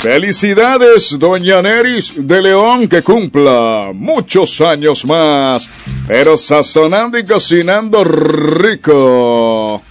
Felicidades, doña Neris de León, que cumpla muchos años más, pero sazonando y cocinando rico.